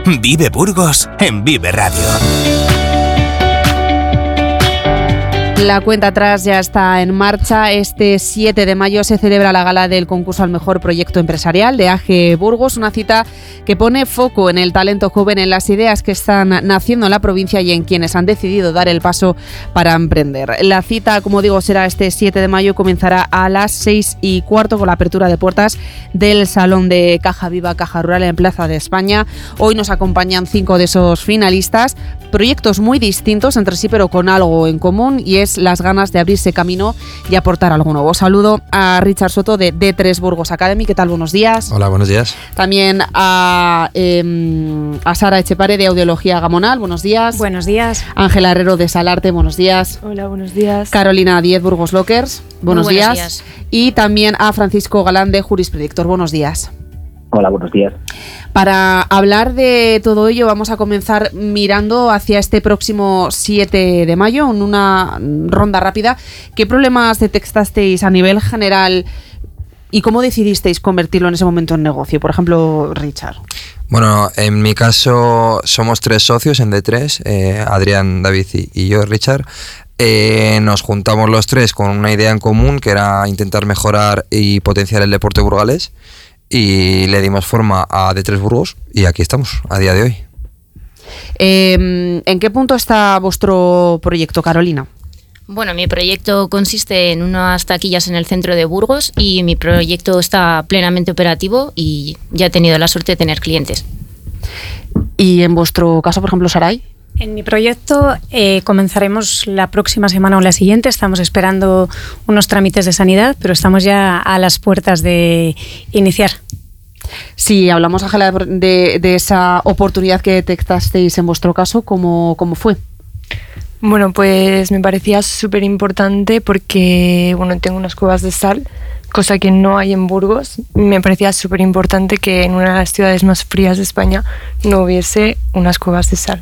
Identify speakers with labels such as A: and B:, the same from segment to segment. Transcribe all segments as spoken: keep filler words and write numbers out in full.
A: Vive Burgos en Vive Radio.
B: La cuenta atrás ya está en marcha. Este siete de mayo se celebra la gala del concurso al mejor proyecto empresarial de A G E Burgos, una cita que pone foco en el talento joven, en las ideas que están naciendo en la provincia y en quienes han decidido dar el paso para emprender. La cita, como digo, será este siete de mayo, comenzará a las seis y cuarto con la apertura de puertas del Salón de Caja Viva Caja Rural en Plaza de España. Hoy nos acompañan cinco de esos finalistas, proyectos muy distintos entre sí pero con algo en común, y es las ganas de abrirse camino y aportar algo nuevo. Saludo a Richard Soto de D tres Burgos Academy. ¿Qué tal? Buenos días.
C: Hola, buenos días.
B: También a, eh, a Sara Echepare de Audiología Gamonal. Buenos días.
D: Buenos días.
B: Ángela Herrero de Salarte. Buenos días.
E: Hola, buenos días.
B: Carolina Díez Burgos Lockers. Buenos,
D: buenos
B: días.
D: días.
B: Y también a Francisco Galán de Juris Predictor. Buenos días.
F: Hola, buenos días.
B: Para hablar de todo ello vamos a comenzar mirando hacia este próximo siete de mayo, en una ronda rápida. ¿Qué problemas detectasteis a nivel general y cómo decidisteis convertirlo en ese momento en negocio? Por ejemplo, Richard.
C: Bueno, en mi caso somos tres socios en D tres, eh, Adrián, David y, y yo, Richard. Eh, nos juntamos los tres con una idea en común, que era intentar mejorar y potenciar el deporte burgalés. Y le dimos forma a D tres Burgos y aquí estamos, a día de hoy.
B: Eh, ¿En qué punto está vuestro proyecto, Carolina?
D: Bueno, mi proyecto consiste en unas taquillas en el centro de Burgos y mi proyecto está plenamente operativo y ya he tenido la suerte de tener clientes.
B: ¿Y en vuestro caso, por ejemplo, Saray?
G: En mi proyecto eh, comenzaremos la próxima semana o la siguiente. Estamos esperando unos trámites de sanidad, pero estamos ya a las puertas de iniciar.
B: Si hablamos, Ángela, de, de esa oportunidad que detectasteis en vuestro caso, ¿cómo, cómo fue?
E: Bueno, pues me parecía súper importante porque, bueno, tengo unas cuevas de sal, cosa que no hay en Burgos. Me parecía súper importante que en una de las ciudades más frías de España no hubiese unas cuevas de sal.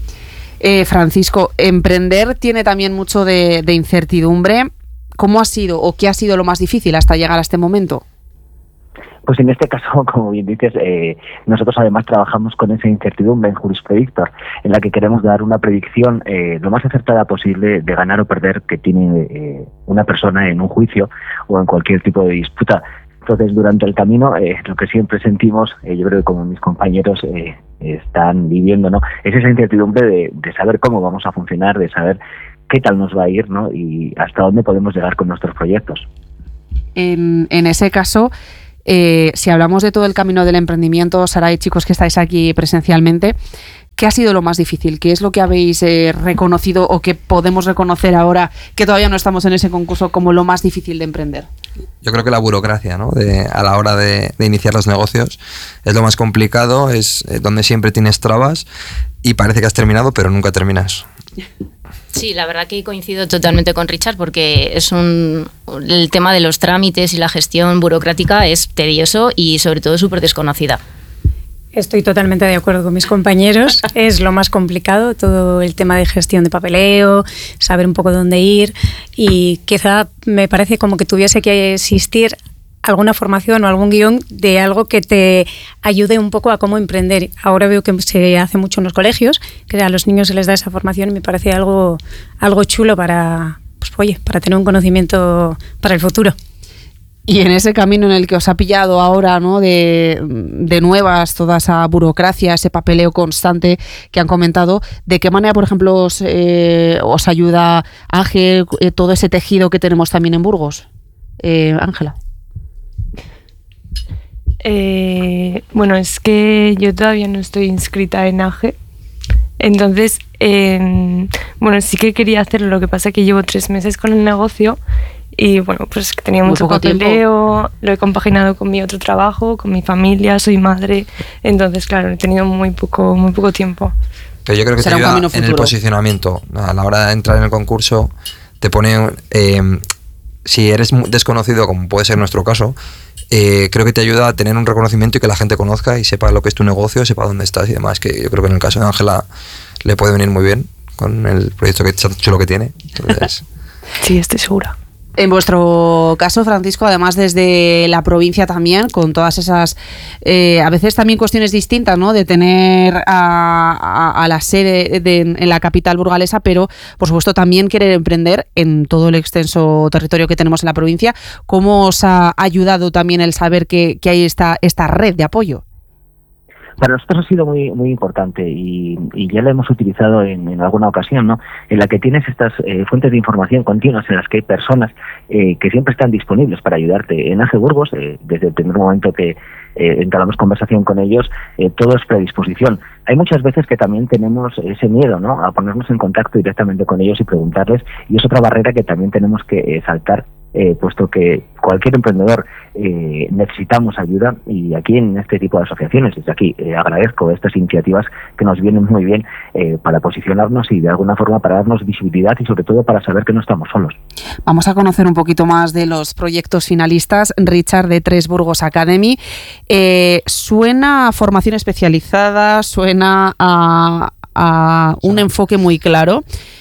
B: Eh, Francisco, emprender tiene también mucho de, de incertidumbre. ¿Cómo ha sido o qué ha sido lo más difícil hasta llegar a este momento?
F: Pues en este caso, como bien dices, eh, nosotros además trabajamos con esa incertidumbre en Juris Predictor, en la que queremos dar una predicción eh, lo más acertada posible de ganar o perder que tiene eh, una persona en un juicio o en cualquier tipo de disputa. Entonces, durante el camino, eh, lo que siempre sentimos, eh, yo creo que como mis compañeros eh, están viviendo, ¿no?, es esa incertidumbre de, de saber cómo vamos a funcionar, de saber qué tal nos va a ir, ¿no?, y hasta dónde podemos llegar con nuestros proyectos.
B: En, en ese caso, eh, si hablamos de todo el camino del emprendimiento, Saray, chicos que estáis aquí presencialmente, ¿qué ha sido lo más difícil? ¿Qué es lo que habéis eh, reconocido o que podemos reconocer ahora que todavía no estamos en ese concurso como lo más difícil de emprender?
C: Yo creo que la burocracia, ¿no?, de, a la hora de, de iniciar los negocios es lo más complicado, es donde siempre tienes trabas y parece que has terminado pero nunca terminas.
D: Sí, la verdad que coincido totalmente con Richard porque es un el tema de los trámites y la gestión burocrática es tedioso y sobre todo súper desconocida.
G: Estoy totalmente de acuerdo con mis compañeros. Es lo más complicado, todo el tema de gestión de papeleo, saber un poco dónde ir, y quizá me parece como que tuviese que existir alguna formación o algún guión de algo que te ayude un poco a cómo emprender. Ahora veo que se hace mucho en los colegios, que a los niños se les da esa formación y me parece algo, algo chulo para, pues, oye, para tener un conocimiento para el futuro.
B: Y en ese camino en el que os ha pillado ahora, ¿no?, de, de nuevas, toda esa burocracia, ese papeleo constante que han comentado, ¿de qué manera, por ejemplo, os, eh, os ayuda A G E, eh, todo ese tejido que tenemos también en Burgos? Eh, Ángela.
E: Eh, bueno, es que yo todavía no estoy inscrita en A G E, entonces, eh, bueno, sí que quería hacerlo, lo que pasa es que llevo tres meses con el negocio. Y bueno, pues tenía mucho papeleo, lo he compaginado con mi otro trabajo, con mi familia, soy madre, entonces claro, he tenido muy poco, muy poco tiempo.
C: Pero yo creo que te ayuda en el posicionamiento. A la hora de entrar en el concurso, te pone, eh, si eres desconocido, como puede ser nuestro caso, eh, creo que te ayuda a tener un reconocimiento y que la gente conozca y sepa lo que es tu negocio, sepa dónde estás y demás, que yo creo que en el caso de Ángela le puede venir muy bien con el proyecto que chulo que tiene. Entonces...
E: Sí, estoy segura.
B: En vuestro caso, Francisco, además desde la provincia también, con todas esas, eh, a veces también cuestiones distintas, ¿no? De tener a, a, a la sede de, en la capital burgalesa, pero por supuesto también querer emprender en todo el extenso territorio que tenemos en la provincia. ¿Cómo os ha ayudado también el saber que, que hay esta, esta red de apoyo?
F: Para nosotros ha sido muy muy importante y, y ya lo hemos utilizado en, en alguna ocasión, ¿no? En la que tienes estas eh, fuentes de información continuas en las que hay personas eh, que siempre están disponibles para ayudarte. En A G Burgos, eh, desde el primer momento que eh, entablamos conversación con ellos, eh, todo es predisposición. Hay muchas veces que también tenemos ese miedo, ¿no? A ponernos en contacto directamente con ellos y preguntarles, y es otra barrera que también tenemos que eh, saltar, eh, puesto que cualquier emprendedor eh, necesitamos ayuda, y aquí en este tipo de asociaciones, desde aquí eh, agradezco estas iniciativas que nos vienen muy bien eh, para posicionarnos y de alguna forma para darnos visibilidad y sobre todo para saber que no estamos solos.
B: Vamos a conocer un poquito más de los proyectos finalistas. Richard, de Tres Burgos Academy, eh, suena a formación especializada, suena a, a un enfoque muy claro.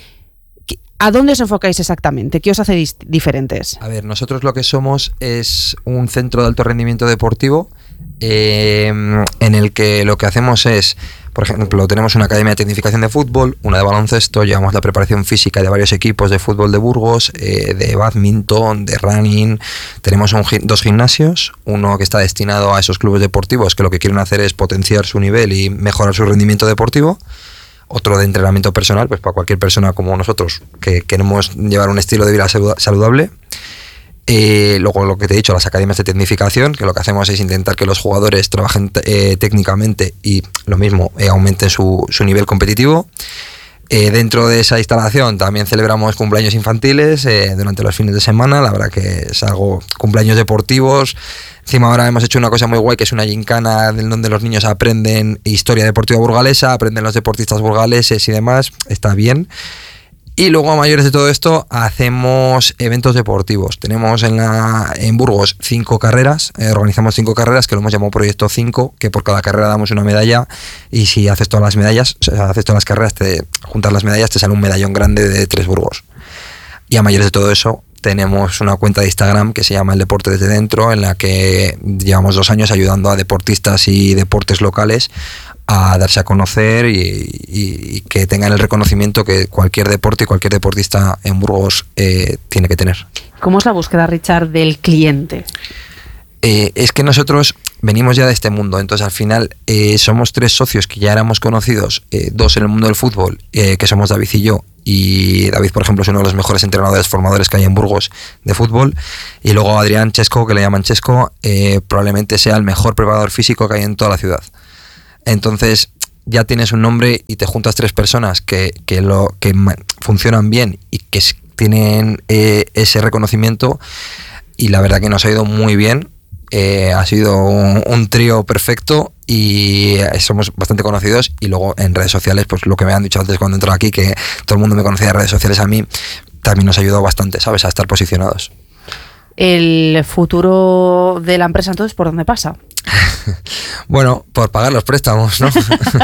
B: ¿A dónde os enfocáis exactamente? ¿Qué os hace dis- diferentes?
C: A ver, nosotros lo que somos es un centro de alto rendimiento deportivo eh, en el que lo que hacemos es, por ejemplo, tenemos una academia de tecnificación de fútbol, una de baloncesto, llevamos la preparación física de varios equipos de fútbol de Burgos, eh, de bádminton, de running, tenemos un, dos gimnasios, uno que está destinado a esos clubes deportivos que lo que quieren hacer es potenciar su nivel y mejorar su rendimiento deportivo. Otro de entrenamiento personal, pues para cualquier persona como nosotros que queremos llevar un estilo de vida saludable. Eh, luego lo que te he dicho, las academias de tecnificación, que lo que hacemos es intentar que los jugadores trabajen eh, técnicamente y lo mismo, eh, aumenten su, su nivel competitivo. Eh, dentro de esa instalación también celebramos cumpleaños infantiles eh, durante los fines de semana. La verdad que es algo, cumpleaños deportivos. Encima ahora hemos hecho una cosa muy guay, que es una gincana donde los niños aprenden historia deportiva burgalesa, aprenden los deportistas burgaleses y demás. Está bien. Y luego, a mayores de todo esto, hacemos eventos deportivos. Tenemos en, la, en Burgos cinco carreras, eh, organizamos cinco carreras que lo hemos llamado Proyecto cinco, que por cada carrera damos una medalla, y si haces todas las medallas, o sea, haces todas las carreras, te juntas las medallas, te sale un medallón grande de Tres Burgos. Y a mayores de todo eso, tenemos una cuenta de Instagram que se llama El Deporte Desde Dentro, en la que llevamos dos años ayudando a deportistas y deportes locales a darse a conocer y, y, y que tengan el reconocimiento que cualquier deporte y cualquier deportista en Burgos eh, tiene que tener.
B: ¿Cómo es la búsqueda, Richard, del cliente?
C: Eh, es que nosotros venimos ya de este mundo, entonces al final eh, somos tres socios que ya éramos conocidos, eh, dos en el mundo del fútbol, eh, que somos David y yo, y David, por ejemplo, es uno de los mejores entrenadores formadores que hay en Burgos de fútbol, y luego Adrián Chesco, que le llaman Chesco, eh, probablemente sea el mejor preparador físico que hay en toda la ciudad. Entonces ya tienes un nombre y te juntas tres personas que, que, lo, que funcionan bien y que tienen eh, ese reconocimiento, y la verdad que nos ha ido muy bien. Eh, ha sido un, un trío perfecto y somos bastante conocidos, y luego en redes sociales, pues lo que me han dicho antes cuando entré aquí, que todo el mundo me conocía en redes sociales, a mí también nos ha ayudado bastante, ¿sabes?, a estar posicionados.
B: ¿El futuro de la empresa entonces por dónde pasa?
C: Bueno, por pagar los préstamos, ¿no?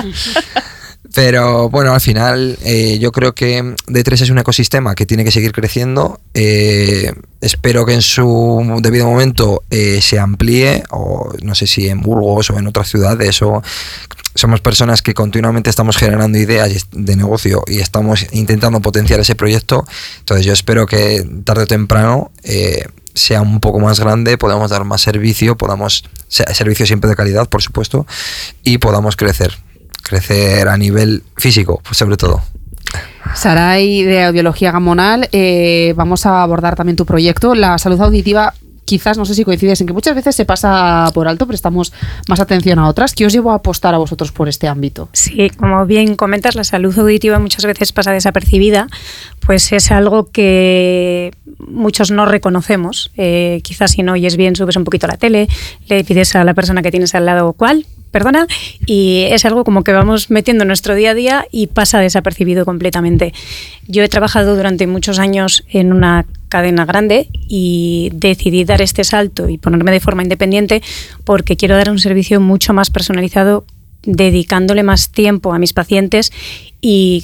C: Pero bueno, al final eh, yo creo que D tres es un ecosistema que tiene que seguir creciendo. Eh, espero que en su debido momento eh, se amplíe, o no sé si en Burgos o en otras ciudades. O somos personas que continuamente estamos generando ideas de negocio y estamos intentando potenciar ese proyecto. Entonces yo espero que tarde o temprano eh, sea un poco más grande, podamos dar más servicio, podamos servicio siempre de calidad, por supuesto, y podamos crecer. Crecer a nivel físico, pues sobre todo.
B: Saray, de Audiología Gamonal, eh, vamos a abordar también tu proyecto. La salud auditiva, quizás, no sé si coincides en que muchas veces se pasa por alto, prestamos más atención a otras. ¿Qué os llevó a apostar a vosotros por este ámbito?
G: Sí, como bien comentas, la salud auditiva muchas veces pasa desapercibida, pues es algo que muchos no reconocemos. Eh, quizás si no oyes bien, subes un poquito la tele, le pides a la persona que tienes al lado cuál, perdona, y es algo como que vamos metiendo en nuestro día a día y pasa desapercibido completamente. Yo he trabajado durante muchos años en una cadena grande y decidí dar este salto y ponerme de forma independiente porque quiero dar un servicio mucho más personalizado, dedicándole más tiempo a mis pacientes y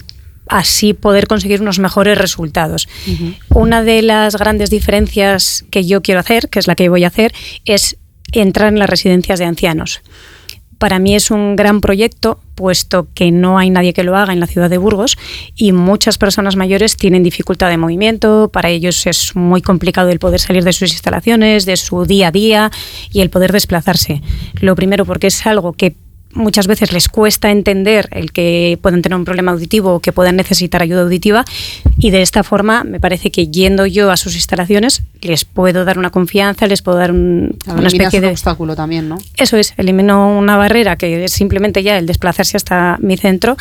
G: así poder conseguir unos mejores resultados. Uh-huh. Una de las grandes diferencias que yo quiero hacer, que es la que voy a hacer, es entrar en las residencias de ancianos. Para mí es un gran proyecto, puesto que no hay nadie que lo haga en la ciudad de Burgos y muchas personas mayores tienen dificultad de movimiento, para ellos es muy complicado el poder salir de sus instalaciones, de su día a día y el poder desplazarse. Lo primero porque es algo que muchas veces les cuesta entender el que pueden tener un problema auditivo o que puedan necesitar ayuda auditiva, y de esta forma me parece que yendo yo a sus instalaciones les puedo dar una confianza, les puedo dar un, una especie de
B: un obstáculo también, ¿no?
G: Eso es, elimino una barrera que es simplemente ya el desplazarse hasta mi centro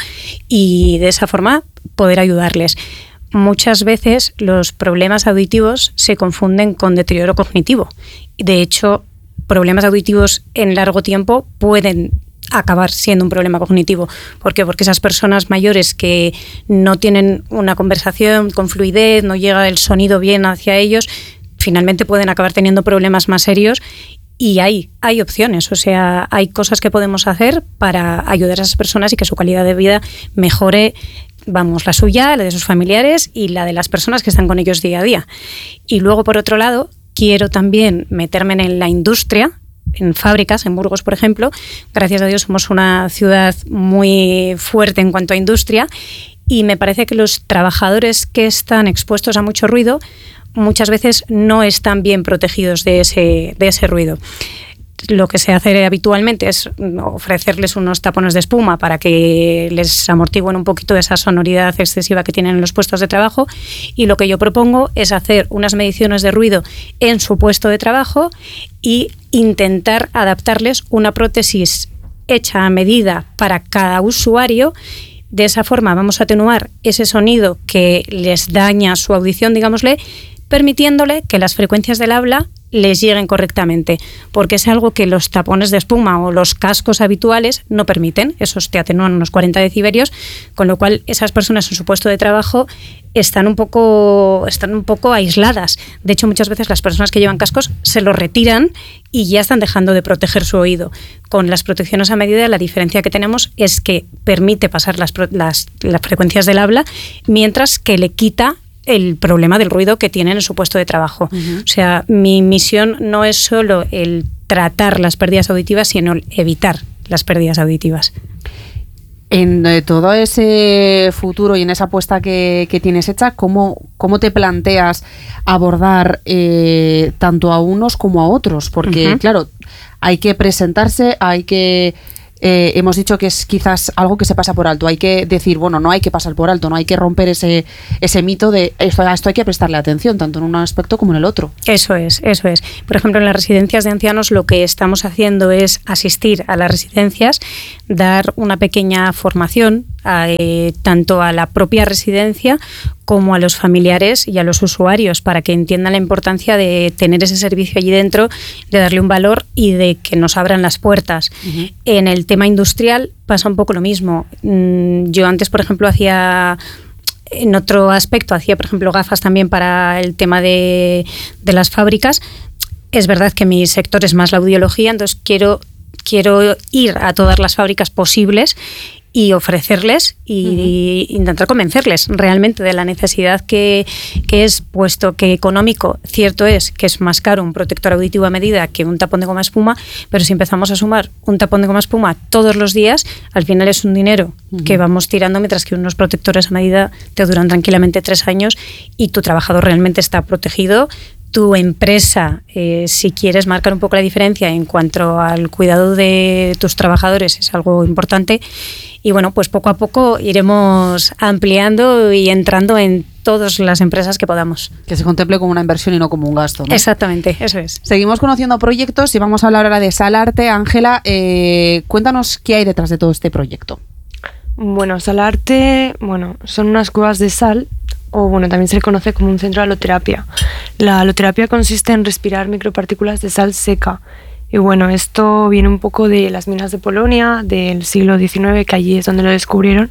G: y de esa forma poder ayudarles. Muchas veces los problemas auditivos se confunden con deterioro cognitivo. De hecho, problemas auditivos en largo tiempo pueden acabar siendo un problema cognitivo. ¿Por qué? Porque esas personas mayores que no tienen una conversación con fluidez, no llega el sonido bien hacia ellos, finalmente pueden acabar teniendo problemas más serios, y hay, hay opciones, o sea, hay cosas que podemos hacer para ayudar a esas personas y que su calidad de vida mejore, vamos, la suya, la de sus familiares y la de las personas que están con ellos día a día. Y luego, por otro lado, quiero también meterme en la industria, en fábricas, en Burgos, por ejemplo. Gracias a Dios somos una ciudad muy fuerte en cuanto a industria, y me parece que los trabajadores que están expuestos a mucho ruido muchas veces no están bien protegidos de ese, de ese ruido. Lo que se hace habitualmente es ofrecerles unos tapones de espuma para que les amortigüen un poquito esa sonoridad excesiva que tienen en los puestos de trabajo, y lo que yo propongo es hacer unas mediciones de ruido en su puesto de trabajo y intentar adaptarles una prótesis hecha a medida para cada usuario. De esa forma vamos a atenuar ese sonido que les daña su audición, digámosle, permitiéndole que las frecuencias del habla les lleguen correctamente, porque es algo que los tapones de espuma o los cascos habituales no permiten. Esos te atenúan unos cuarenta decibelios, con lo cual esas personas en su puesto de trabajo están un poco, están un poco aisladas. De hecho, muchas veces las personas que llevan cascos se los retiran y ya están dejando de proteger su oído. Con las protecciones a medida, la diferencia que tenemos es que permite pasar las, las, las frecuencias del habla, mientras que le quita el problema del ruido que tienen en su puesto de trabajo. Uh-huh. O sea, mi misión no es solo el tratar las pérdidas auditivas, sino el evitar las pérdidas auditivas.
B: En eh, todo ese futuro y en esa apuesta que, que tienes hecha, ¿cómo, cómo te planteas abordar eh, tanto a unos como a otros? Porque, uh-huh. claro, hay que presentarse, hay que... Eh, hemos dicho que es quizás algo que se pasa por alto. Hay que decir, bueno, no hay que pasar por alto, no hay que romper ese, ese mito de esto, a esto hay que prestarle atención, tanto en un aspecto como en el otro. Eso es, eso es. Por ejemplo, en las residencias de ancianos lo que estamos haciendo es asistir a las residencias, dar una pequeña formación a, eh, tanto a la propia residencia como a los familiares y a los usuarios, para que entiendan la importancia de tener ese servicio allí dentro, de darle un valor y de que nos abran las puertas. Uh-huh. En el tema industrial pasa un poco lo mismo. Yo antes, por ejemplo, hacía... En otro aspecto, hacía, por ejemplo, gafas también para el tema de, de las fábricas. Es verdad que mi sector es más la audiología, entonces quiero, quiero ir a todas las fábricas posibles y ofrecerles y uh-huh. intentar convencerles realmente de la necesidad que, que es, puesto que económico, cierto es que es más caro un protector auditivo a medida que un tapón de goma espuma, pero si empezamos a sumar un tapón de goma espuma todos los días, al final es un dinero uh-huh. que vamos tirando, mientras que unos protectores a medida te duran tranquilamente tres años y tu trabajador realmente está protegido. Tu empresa, eh, si quieres marcar un poco la diferencia en cuanto al cuidado de tus trabajadores, es algo importante. Y bueno, pues poco a poco iremos ampliando y entrando en todas las empresas que podamos. Que se contemple como una inversión y no como un gasto, ¿no? Exactamente, eso es. Seguimos conociendo proyectos y vamos a hablar ahora de Salarte. Ángela, eh, cuéntanos qué hay detrás de todo este proyecto.
E: Bueno, Salarte, bueno, son unas cuevas de sal, o bueno, también se le conoce como un centro de aloterapia. La aloterapia consiste en respirar micropartículas de sal seca. Y bueno, esto viene un poco de las minas de Polonia, del siglo diecinueve, que allí es donde lo descubrieron.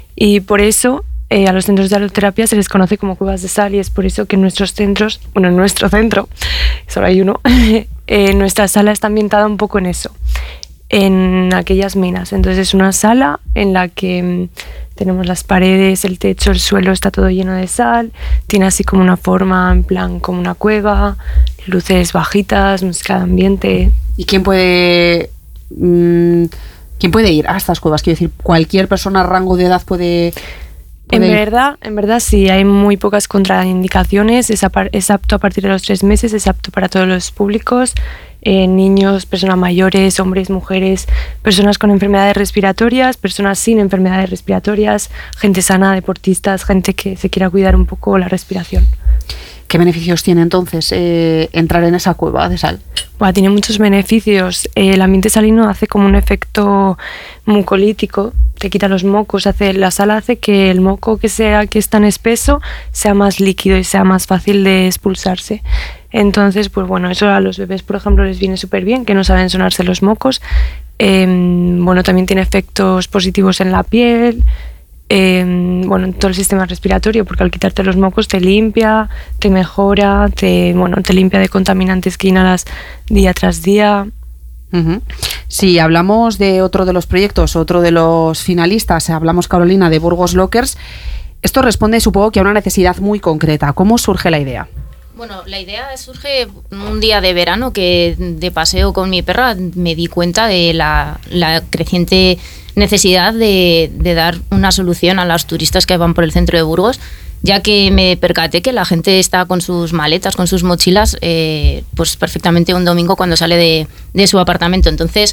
E: Y por eso eh, a los centros de aloterapia se les conoce como cuevas de sal, y es por eso que en nuestros centros, bueno, en nuestro centro, solo hay uno, eh, nuestra sala está ambientada un poco en eso, en aquellas minas. Entonces es una sala en la que Tenemos las paredes, el techo, el suelo está todo lleno de sal, tiene así como una forma en plan como una cueva, luces bajitas, música de ambiente.
B: ¿Y quién puede mmm, quién puede ir a estas cuevas? Quiero decir, cualquier persona, rango de edad puede...
E: En verdad, en verdad sí, hay muy pocas contraindicaciones, es, apar, es apto a partir de los tres meses, es apto para todos los públicos, eh, niños, personas mayores, hombres, mujeres, personas con enfermedades respiratorias, personas sin enfermedades respiratorias, gente sana, deportistas, gente que se quiera cuidar un poco la respiración.
B: ¿Qué beneficios tiene entonces eh, entrar en esa cueva de sal?
E: Bueno, tiene muchos beneficios. Eh, el ambiente salino hace como un efecto mucolítico, te quita los mocos, hace, la sal hace que el moco que, sea, que es tan espeso sea más líquido y sea más fácil de expulsarse. Entonces, pues bueno, eso a los bebés, por ejemplo, les viene súper bien, que no saben sonarse los mocos. Eh, bueno, también tiene efectos positivos en la piel, eh, bueno, en todo el sistema respiratorio, porque al quitarte los mocos te limpia, te mejora, te, bueno, te limpia de contaminantes que inhalas día tras día.
B: Uh-huh. Si hablamos de otro de los proyectos, otro de los finalistas, hablamos, Carolina, de Burgos Lockers, esto responde, supongo, que a una necesidad muy concreta. ¿Cómo surge la idea?
D: Bueno, la idea surge un día de verano que de paseo con mi perra me di cuenta de la, la creciente necesidad de, de dar una solución a los turistas que van por el centro de Burgos, ya que me percaté que la gente está con sus maletas, con sus mochilas, eh, pues perfectamente un domingo cuando sale de, de su apartamento. Entonces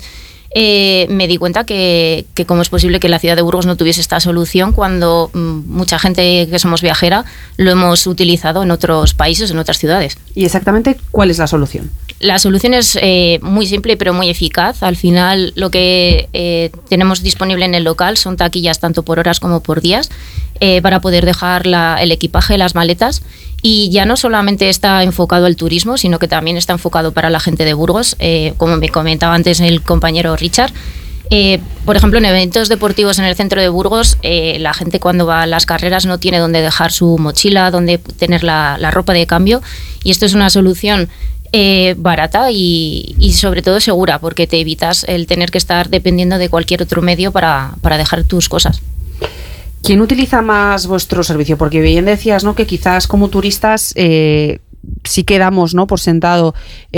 D: eh, me di cuenta que, que cómo es posible que la ciudad de Burgos no tuviese esta solución cuando mmm, mucha gente que somos viajera lo hemos utilizado en otros países, en otras ciudades.
B: ¿Y exactamente cuál es la solución?
D: La solución es eh, muy simple pero muy eficaz. Al final lo que eh, tenemos disponible en el local son taquillas tanto por horas como por días eh, para poder dejar la, el equipaje, las maletas, y ya no solamente está enfocado al turismo, sino que también está enfocado para la gente de Burgos, eh, como me comentaba antes el compañero Richard. Eh, por ejemplo, en eventos deportivos en el centro de Burgos, eh, la gente cuando va a las carreras no tiene dónde dejar su mochila, dónde tener la, la ropa de cambio, y esto es una solución Eh, barata y, y sobre todo segura, porque te evitas el tener que estar dependiendo de cualquier otro medio para, para dejar tus cosas.
B: ¿Quién utiliza más vuestro servicio? Porque bien decías, ¿no?, que quizás como turistas eh, sí que damos, ¿no?, por sentado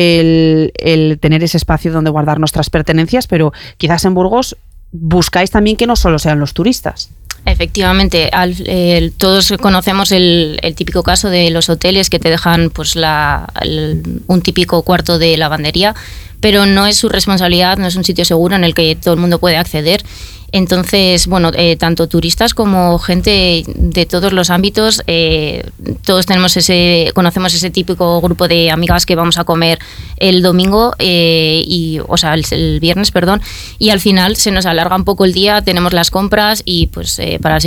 B: el, el tener ese espacio donde guardar nuestras pertenencias, pero quizás en Burgos buscáis también que no solo sean los turistas.
D: Efectivamente, al, eh, todos conocemos el, el típico caso de los hoteles que te dejan pues la, el, un típico cuarto de lavandería, pero no es su responsabilidad, no es un sitio seguro en el que todo el mundo puede acceder. Entonces, bueno, eh, tanto turistas como gente de todos los ámbitos, eh, todos tenemos ese, conocemos ese típico grupo de amigas que vamos a comer el domingo, eh, y, o sea, el, el viernes, perdón, y al final se nos alarga un poco el día, tenemos las compras y pues eh, para